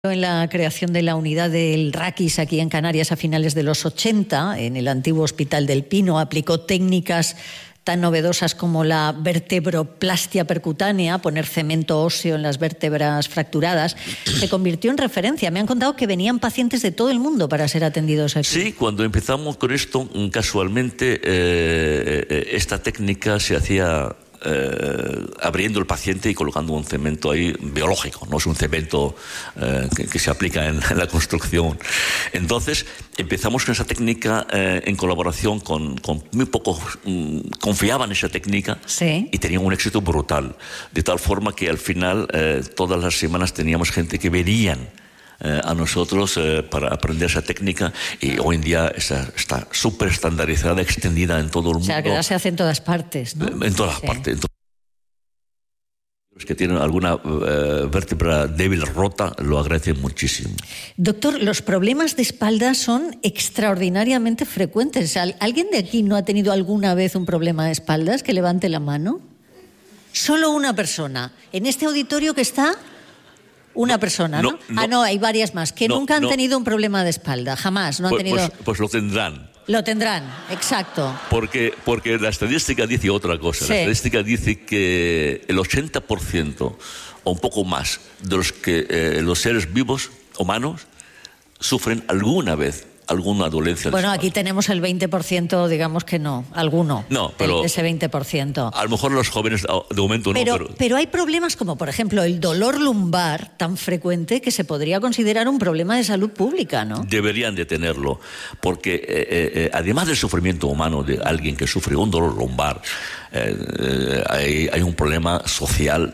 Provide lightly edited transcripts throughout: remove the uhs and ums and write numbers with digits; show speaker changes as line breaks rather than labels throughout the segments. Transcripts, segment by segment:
En la creación de la unidad del Raquis aquí en Canarias a finales de los 80, en el antiguo Hospital del Pino, aplicó técnicas tan novedosas como la vertebroplastia percutánea, poner cemento óseo en las vértebras fracturadas. Se convirtió en referencia. Me han contado que venían pacientes de todo el mundo para ser atendidos aquí.
Sí, cuando empezamos con esto, casualmente esta técnica se hacía abriendo el paciente y colocando un cemento ahí biológico, no es un cemento que se aplica en la construcción. Entonces empezamos con esa técnica en colaboración con muy pocos, confiaban en esa técnica,
sí,
y tenían un éxito brutal, de tal forma que al final todas las semanas teníamos gente que venían a nosotros para aprender esa técnica, y hoy en día está súper estandarizada, extendida en todo el mundo.
O sea, que ya se hace en todas partes, ¿no?
En todas las partes. Los que tienen alguna vértebra débil rota lo agradecen muchísimo.
Doctor, los problemas de espalda son extraordinariamente frecuentes. ¿Alguien de aquí no ha tenido alguna vez un problema de espaldas? Que levante la mano. Solo una persona. En este auditorio que está... Una persona, ¿no? No, hay varias más que nunca han tenido un problema de espalda, jamás, no han tenido...
Pues lo tendrán.
Lo tendrán, exacto.
Porque la estadística dice otra cosa. Sí. La estadística dice que el 80% o un poco más de los seres vivos, humanos, sufren alguna vez alguna dolencia.
Bueno, aquí tenemos el 20%, digamos que no, alguno.
No, pero
ese 20%.
A lo mejor los jóvenes de momento no.
Pero hay problemas como, por ejemplo, el dolor lumbar tan frecuente que se podría considerar un problema de salud pública, ¿no?
Deberían de tenerlo, porque además del sufrimiento humano de alguien que sufre un dolor lumbar, hay un problema social.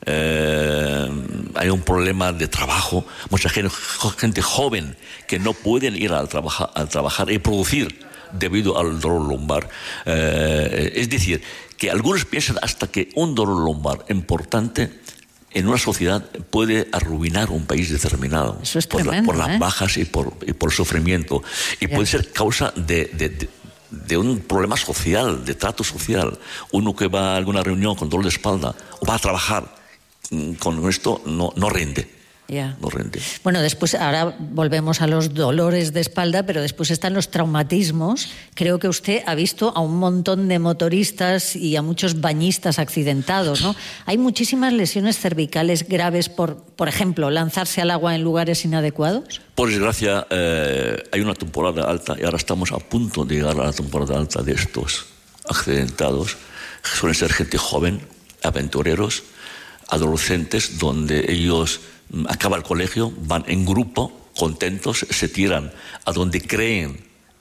Hay un problema de trabajo, mucha gente joven que no pueden ir a trabajar y producir debido al dolor lumbar. Es decir, que algunos piensan hasta que un dolor lumbar importante en una sociedad puede arruinar un país determinado.
Eso es tremendo,
por las bajas y por el sufrimiento, y puede ser causa de un problema social, de trato social. Uno que va a alguna reunión con dolor de espalda o va a trabajar con esto no rinde.
Yeah.
No rinde.
Bueno, después, ahora volvemos a los dolores de espalda, pero después están los traumatismos. Creo que usted ha visto a un montón de motoristas y a muchos bañistas accidentados, ¿no? Hay muchísimas lesiones cervicales graves por ejemplo, lanzarse al agua en lugares inadecuados.
Por desgracia, hay una temporada alta y ahora estamos a punto de llegar a la temporada alta de estos accidentados. Suelen ser gente joven, aventureros, adolescentes, donde ellos acaban el colegio, van en grupo, contentos, se tiran a donde creen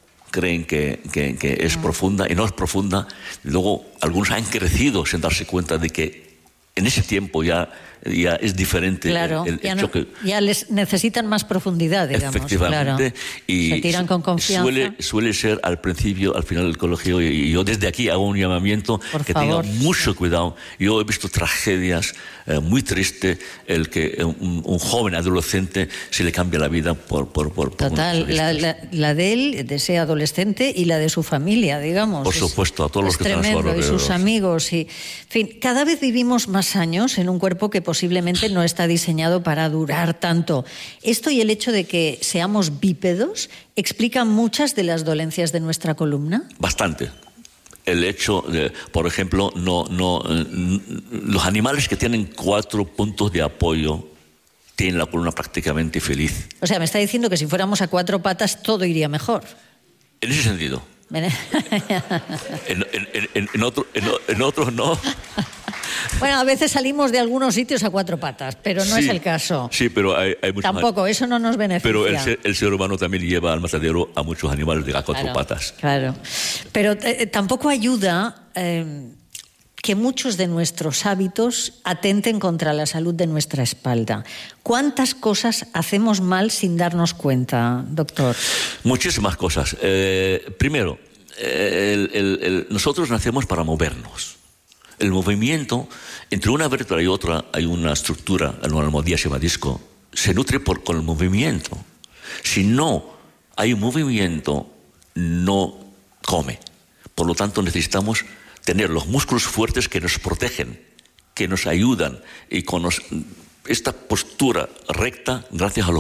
que es profunda y no es profunda. Luego algunos han crecido sin darse cuenta de que en ese tiempo ya es diferente.
Claro,
el choque.
Ya les necesitan más profundidad, digamos.
Efectivamente.
Claro.
Y
se tiran con confianza.
Suele ser al principio, al final del colegio, y yo desde aquí hago un llamamiento que tengan mucho cuidado. Yo he visto tragedias muy tristes, el que un joven adolescente se le cambia la vida por
Total, la de él, de ese adolescente, y la de su familia, digamos.
Por supuesto, a todos los que están a su alrededor.
Y sus amigos. En fin, cada vez vivimos más años en un cuerpo que posiblemente no está diseñado para durar tanto. Esto y el hecho de que seamos bípedos explica muchas de las dolencias de nuestra columna.
Bastante. El hecho de, por ejemplo, los animales que tienen 4 puntos de apoyo tienen la columna prácticamente feliz.
O sea, me está diciendo que si fuéramos a 4 patas todo iría mejor.
En ese sentido. En otros no.
Bueno, a veces salimos de algunos sitios a 4 patas, pero no es el caso.
Sí, pero hay muchos.
Tampoco, eso no nos beneficia.
Pero el ser humano también lleva al matadero a muchos animales de 4 patas.
Claro. Pero tampoco ayuda que muchos de nuestros hábitos atenten contra la salud de nuestra espalda. ¿Cuántas cosas hacemos mal sin darnos cuenta, doctor?
Muchísimas cosas. Primero, nosotros nacemos para movernos. El movimiento, entre una vértebra y otra hay una estructura, la almohadilla disco, se nutre con el movimiento. Si no hay movimiento, no come. Por lo tanto, necesitamos tener los músculos fuertes que nos protegen, que nos ayudan y esta postura recta gracias a los